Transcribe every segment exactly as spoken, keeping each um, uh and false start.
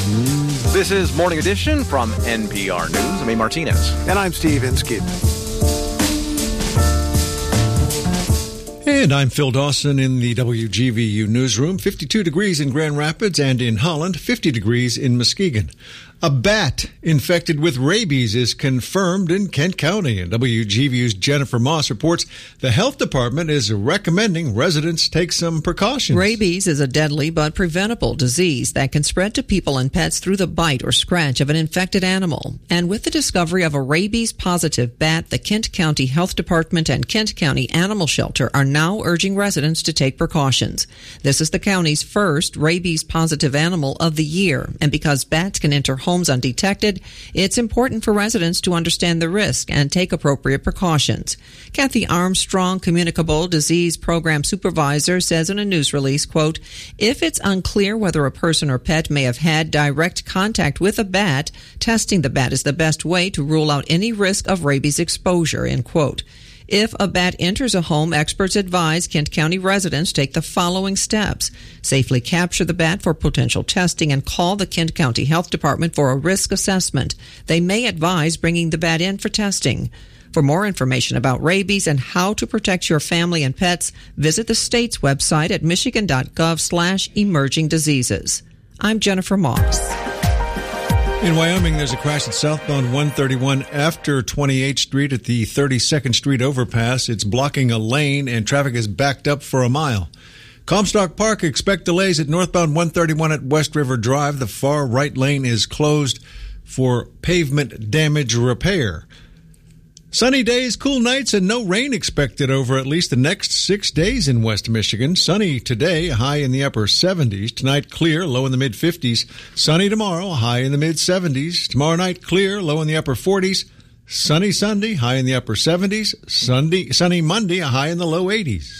This is Morning Edition from N P R News. I'm A. Martinez. And I'm Steve Inskeep. And I'm Phil Dawson in the W G V U newsroom. fifty-two degrees in Grand Rapids and in Holland, fifty degrees in Muskegon. A bat infected with rabies is confirmed in Kent County. And W G V U's Jennifer Moss reports the health department is recommending residents take some precautions. Rabies is a deadly but preventable disease that can spread to people and pets through the bite or scratch of an infected animal. And with the discovery of a rabies-positive bat, the Kent County Health Department and Kent County Animal Shelter are now urging residents to take precautions. This is the county's first rabies-positive animal of the year. And because bats can enter homes undetected, it's important for residents to understand the risk and take appropriate precautions. Kathy Armstrong, Communicable Disease Program Supervisor, says in a news release, quote, if it's unclear whether a person or pet may have had direct contact with a bat, testing the bat is the best way to rule out any risk of rabies exposure, end quote. If a bat enters a home, experts advise Kent County residents take the following steps. Safely capture the bat for potential testing and call the Kent County Health Department for a risk assessment. They may advise bringing the bat in for testing. For more information about rabies and how to protect your family and pets, visit the state's website at michigan.gov slash emerging diseases. I'm Jennifer Moss. In Wyoming, there's a crash at southbound one thirty-one after twenty-eighth Street at the thirty-second Street overpass. It's blocking a lane and traffic is backed up for a mile. Comstock Park expect delays at northbound one thirty-one at West River Drive. The far right lane is closed for pavement damage repair. Sunny days, cool nights, and no rain expected over at least the next six days in West Michigan. Sunny today, a high in the upper seventies. Tonight, clear, low in the mid-fifties. Sunny tomorrow, a high in the mid-seventies. Tomorrow night, clear, low in the upper forties. Sunny Sunday, high in the upper seventies. Sunday, sunny Monday, a high in the low eighties.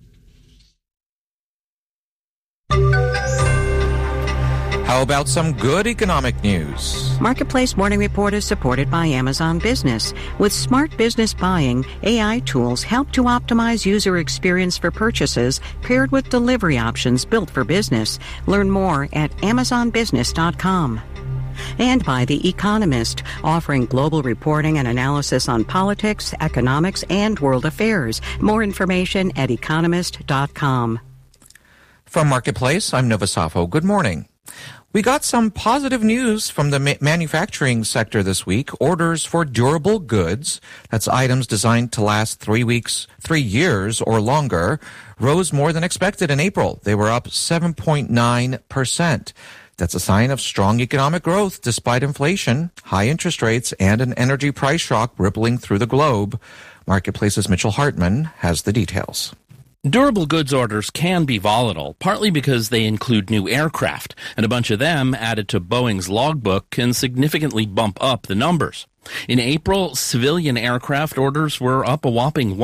How about some good economic news? Marketplace Morning Report is supported by Amazon Business. With smart business buying, A I tools help to optimize user experience for purchases paired with delivery options built for business. Learn more at amazon business dot com. And by The Economist, offering global reporting and analysis on politics, economics, and world affairs. More information at economist dot com. From Marketplace, I'm Nova Safo. Good morning. We got some positive news from the ma- manufacturing sector this week. Orders for durable goods, that's items designed to last three weeks, three years or longer, rose more than expected in April. They were up seven point nine percent. That's a sign of strong economic growth despite inflation, high interest rates, and an energy price shock rippling through the globe. Marketplace's Mitchell Hartman has the details. Durable goods orders can be volatile, partly because they include new aircraft, and a bunch of them added to Boeing's logbook can significantly bump up the numbers. In April, civilian aircraft orders were up a whopping